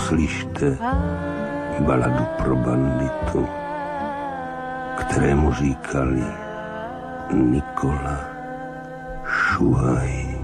Poslyšte baladu pro banditu, kterému říkali Nikola Šuhaj.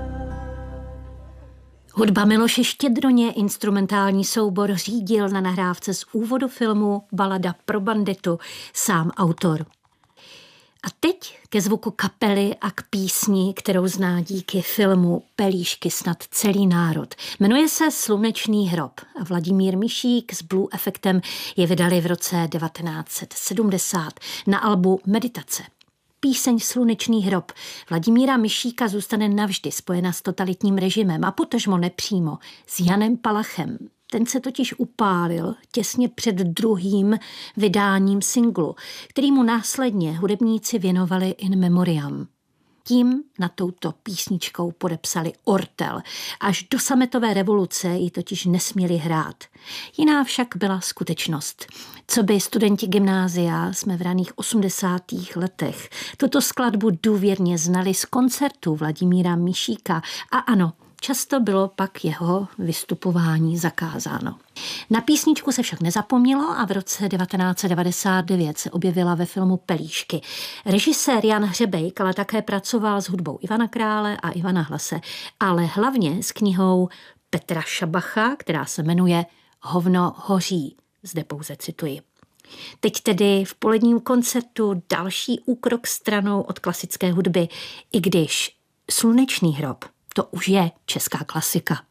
Hudba Miloše Štědroně, instrumentální soubor řídil na nahrávce z úvodu filmu Balada pro banditu sám autor. A teď ke zvuku kapely a k písni, kterou zná díky filmu Pelíšky snad celý národ. Jmenuje se Slunečný hrob a Vladimír Mišík s Blue Effectem je vydali v roce 1970 na albu Meditace. Píseň Slunečný hrob Vladimíra Mišíka zůstane navždy spojena s totalitním režimem a potažmo nepřímo s Janem Palachem. Ten se totiž upálil těsně před druhým vydáním singlu, který mu následně hudebníci věnovali in memoriam. Tím na touto písničkou podepsali ortel. Až do sametové revoluce ji totiž nesměli hrát. Jiná však byla skutečnost. Co by studenti gymnázia jsme v raných 80. letech tuto skladbu důvěrně znali z koncertu Vladimíra Mišíka a ano, často bylo pak jeho vystupování zakázáno. Na písničku se však nezapomnělo a v roce 1999 se objevila ve filmu Pelíšky. Režisér Jan Hřebejk ale také pracoval s hudbou Ivana Krále a Ivana Hlase, ale hlavně s knihou Petra Šabacha, která se jmenuje Hovno hoří. Zde pouze cituji. Teď tedy v poledním koncertu další úkrok stranou od klasické hudby, i když Slunečný hrob to už je česká klasika.